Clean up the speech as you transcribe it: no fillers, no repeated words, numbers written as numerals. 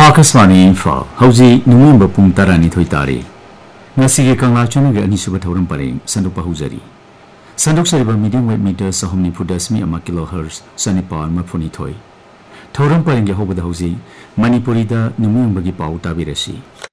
Akashvani Imphal हौजी नुंगंब Pung तारानी Thoi Taare ngasiಗೆ kangla chunge anisuba thoram pareng sandupa hujari sanduk sariba medium wave meter sahomni phudasmi ama kilohertz sanipar mafuni thoi thoram pareng ge hobada hauji manipuri da numuyambagi pau tabirasi